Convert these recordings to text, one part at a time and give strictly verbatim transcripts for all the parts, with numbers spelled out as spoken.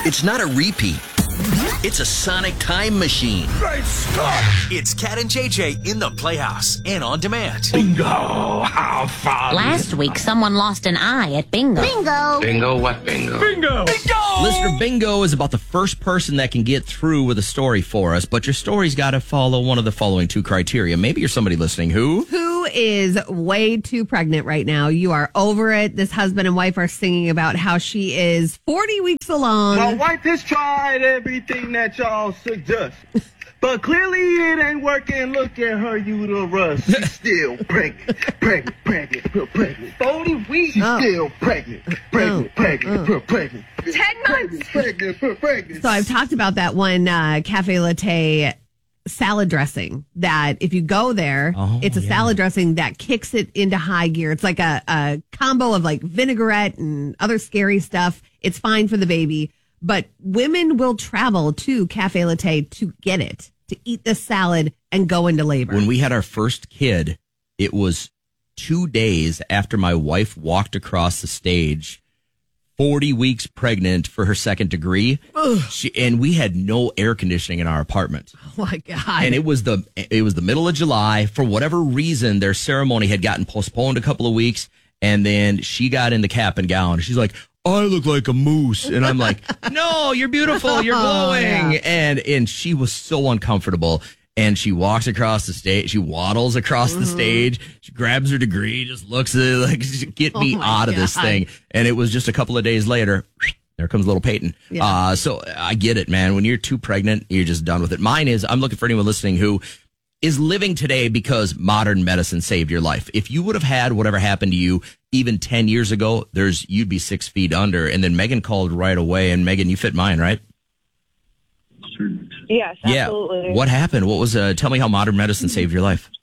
It's not a repeat. It's a sonic time machine. Great Scott! It's Cat and J J in the Playhouse and on demand. Bingo! How fun! Last week, someone lost an eye at bingo. Bingo! Bingo what bingo? Bingo! Bingo! Listener Bingo is about the first person that can get through with a story for us, but your story's got to follow one of the following two criteria. Maybe you're somebody listening who... Who is way too pregnant right now. You are over it. This husband and wife are singing about how she is forty weeks along. My wife has tried everything that y'all suggest, but clearly it ain't working. Look at her uterus. She's still pregnant, pregnant, pregnant, pregnant. forty weeks. She's Oh. still pregnant, pregnant, Oh. pregnant, Oh. pregnant. Ten months. Pregnant, pregnant, pregnant. So I've talked about that one uh, cafe latte salad dressing that if you go there, Oh, it's a yeah. salad dressing that kicks it into high gear. It's like a, a combo of like vinaigrette and other scary stuff. It's fine for the baby, but women will travel to cafe latte to get it, to eat the salad and go into labor. When we had our first kid, it was two days after my wife walked across the stage, forty weeks pregnant for her second degree. She, and we had no air conditioning in our apartment. Oh my God. And it was the it was the middle of July. For whatever reason, their ceremony had gotten postponed a couple of weeks. And then she got in the cap and gown. She's like, I look like a moose. And I'm like, no, you're beautiful. You're glowing. Oh, yeah. And and she was so uncomfortable. And she walks across the stage. She waddles across Mm-hmm. the stage. She grabs her degree, just looks at it like, get me Oh, my out of this God. thing. And it was just a couple of days later. There comes little Peyton. Yeah. Uh, so I get it, man. When you're too pregnant, you're just done with it. Mine is, I'm looking for anyone listening who is living today because modern medicine saved your life. If you would have had whatever happened to you even ten years ago, there's you'd be six feet under. And then Megan called right away. And Megan, you fit mine, right? Yes, Yeah. absolutely. What happened? What was, uh, tell me how modern medicine saved your life.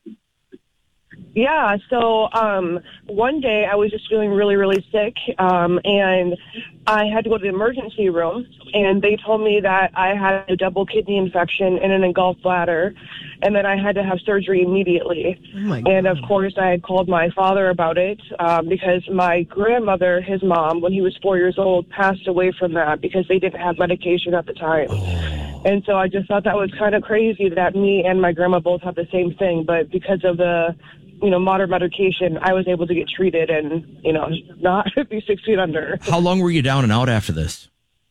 Yeah, so um, one day I was just feeling really, really sick, um, and I had to go to the emergency room, and they told me that I had a double kidney infection and an engulfed bladder, and that I had to have surgery immediately. Oh my And of God. course, I had called my father about it um, because my grandmother, his mom, when he was four years old, passed away from that because they didn't have medication at the time. And so I just thought that was kind of crazy that me and my grandma both have the same thing, but because of the, you know, modern medication, I was able to get treated and, you know, not be six feet under. How long were you down and out after this?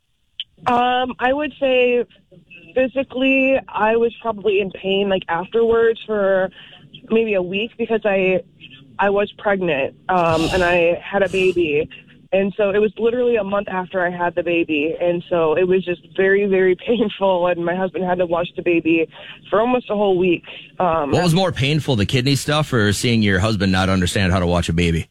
Um, I would say physically, I was probably in pain like afterwards for maybe a week because I, I was pregnant, um, and I had a baby. And so it was literally a month after I had the baby. And so it was just very, very painful. And my husband had to watch the baby for almost a whole week. Um, What was more painful, the kidney stuff or seeing your husband not understand how to watch a baby?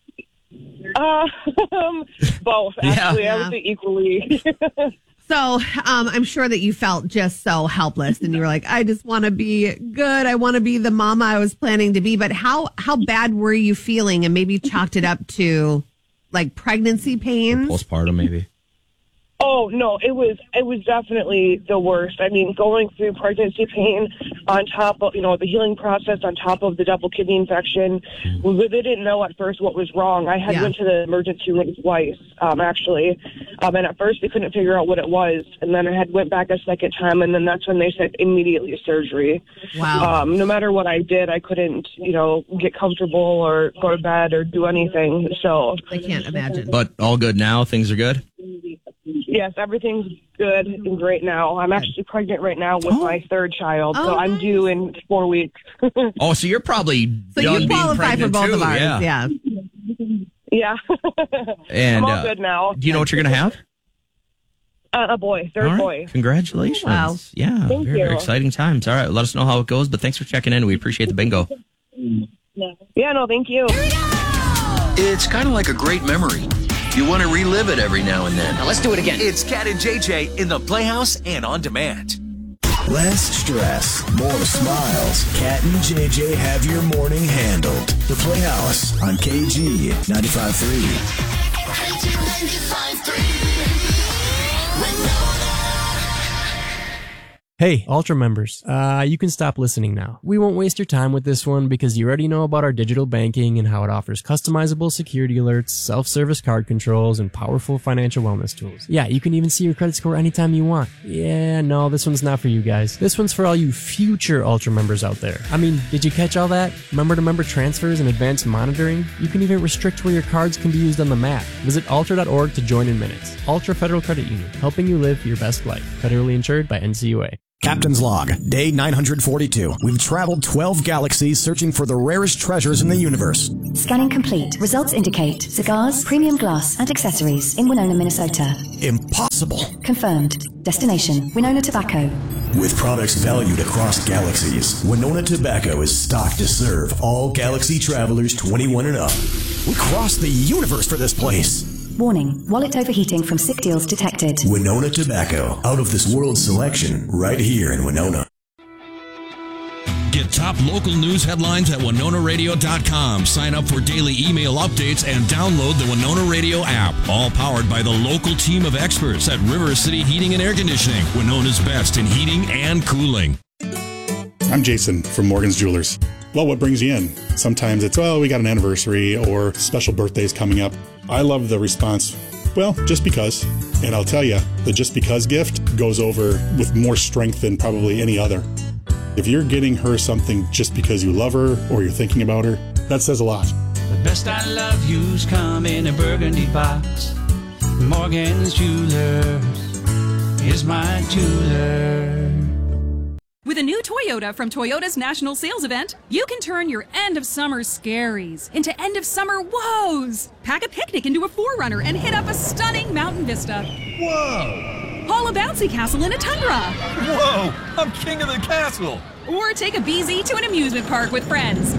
uh, both, actually. Yeah. I would say equally. So um, I'm sure that you felt just so helpless and you were like, I just want to be good. I want to be the mama I was planning to be. But how, how bad were you feeling? And maybe chalked it up to like pregnancy pains? Postpartum, maybe. Oh, no, it was it was definitely the worst. I mean, going through pregnancy pain on top of, you know, the healing process on top of the double kidney infection. We really didn't know at first what was wrong. I had Yeah. went to the emergency room twice, um, actually. Um, and at first they couldn't figure out what it was. And then I had went back a second time, and then that's when they said immediately surgery. Wow. Um, no matter what I did, I couldn't, you know, get comfortable or go to bed or do anything. So, I can't imagine. But all good now? Things are good? yes, everything's good and great now. I'm actually pregnant right now with my third child, Oh, so I'm nice. due in four weeks. Oh, so you're probably So done you being qualify for pregnant both too. of ours. Yeah. Yeah. Yeah. And I'm all uh, good now. do you know what you're going to have? Uh, a boy, third All right. boy. Congratulations. Wow. Yeah. Thank very, very you. exciting times. All right. Let us know how it goes. But thanks for checking in. We appreciate the bingo. Yeah, no, thank you. It's kind of like a great memory. You want to relive it every now and then. Now let's do it again. It's Cat and J J in the Playhouse and on demand. Less stress, more smiles. Cat and J J have your morning handled. The Playhouse on K G ninety-five point three. Hey, Ultra members, uh, you can stop listening now. We won't waste your time with this one because you already know about our digital banking and how it offers customizable security alerts, self-service card controls, and powerful financial wellness tools. Yeah, you can even see your credit score anytime you want. Yeah, no, this one's not for you guys. This one's for all you future Ultra members out there. I mean, did you catch all that? Member-to-member transfers and advanced monitoring? You can even restrict where your cards can be used on the map. Visit ultra dot org to join in minutes. Ultra Federal Credit Union, helping you live your best life. Federally insured by N C U A. Captain's Log, day nine hundred forty-two. We've traveled twelve galaxies searching for the rarest treasures in the universe. Scanning complete. Results indicate cigars, premium glass, and accessories in Winona, Minnesota. Impossible. Confirmed. Destination, Winona Tobacco. With products valued across galaxies, Winona Tobacco is stocked to serve all galaxy travelers twenty-one and up. We crossed the universe for this place. Warning, wallet overheating from sick deals detected. Winona Tobacco, out of this world selection, right here in Winona. Get top local news headlines at winona radio dot com. Sign up for daily email updates and download the Winona Radio app. All powered by the local team of experts at River City Heating and Air Conditioning, Winona's best in heating and cooling. I'm Jason from Morgan's Jewelers. Well, what brings you in? Sometimes it's, well, we got an anniversary or special birthdays coming up. I love the response, well, just because. And I'll tell you, the just because gift goes over with more strength than probably any other. If you're getting her something just because you love her or you're thinking about her, that says a lot. The best I love you's come in a burgundy box. Morgan's Jewelers is my jeweler. With a new Toyota from Toyota's National Sales Event, you can turn your end-of-summer scaries into end-of-summer woes. Pack a picnic into a four runner and hit up a stunning mountain vista. Whoa! Haul a bouncy castle in a tundra. Whoa! I'm king of the castle! Or take a B Z to an amusement park with friends.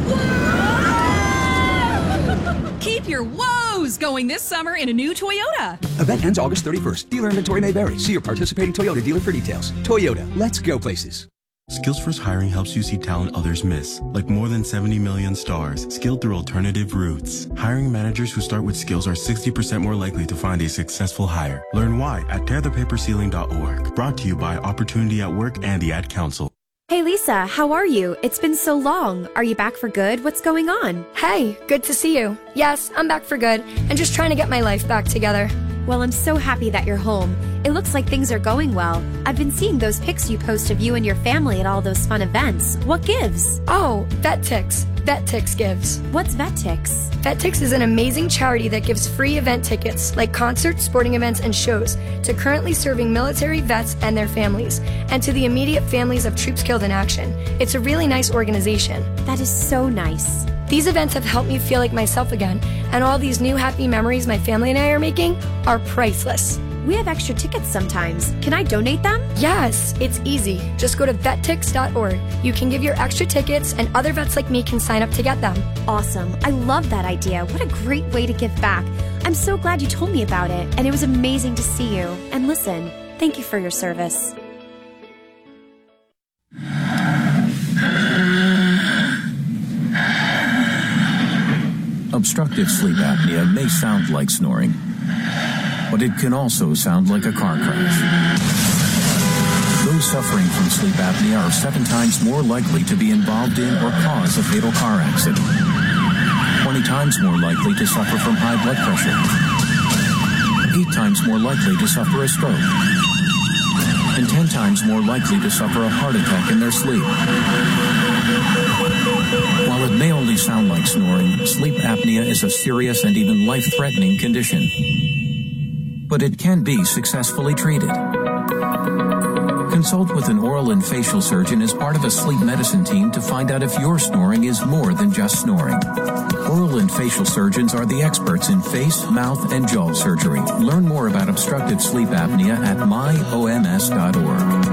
Keep your woes going this summer in a new Toyota. Event ends August thirty-first. Dealer inventory may vary. See your participating Toyota dealer for details. Toyota, let's go places. Skills-First Hiring helps you see talent others miss, like more than seventy million stars, skilled through alternative routes. Hiring managers who start with skills are sixty percent more likely to find a successful hire. Learn why at tear the paper ceiling dot org. Brought to you by Opportunity at Work and the Ad Council. Hey Lisa, how are you? It's been so long. Are you back for good? What's going on? Hey, good to see you. Yes, I'm back for good and just trying to get my life back together. Well, I'm so happy that you're home. It looks like things are going well. I've been seeing those pics you post of you and your family at all those fun events. What gives? Oh, VetTix. VetTix gives. What's VetTix? VetTix is an amazing charity that gives free event tickets, like concerts, sporting events, and shows, to currently serving military vets and their families, and to the immediate families of troops killed in action. It's a really nice organization. That is so nice. These events have helped me feel like myself again, and all these new happy memories my family and I are making are priceless. We have extra tickets sometimes. Can I donate them? Yes, it's easy. Just go to vet tix dot org. You can give your extra tickets, and other vets like me can sign up to get them. Awesome. I love that idea. What a great way to give back. I'm so glad you told me about it, and it was amazing to see you. And listen, thank you for your service. Obstructive sleep apnea may sound like snoring, but it can also sound like a car crash. Those suffering from sleep apnea are seven times more likely to be involved in or cause a fatal car accident, twenty times more likely to suffer from high blood pressure, eight times more likely to suffer a stroke, and ten times more likely to suffer a heart attack in their sleep. While it may only sound like snoring, sleep apnea is a serious and even life-threatening condition. But it can be successfully treated. Consult with an oral and facial surgeon as part of a sleep medicine team to find out if your snoring is more than just snoring. Oral and facial surgeons are the experts in face, mouth, and jaw surgery. Learn more about obstructive sleep apnea at my O M S dot org.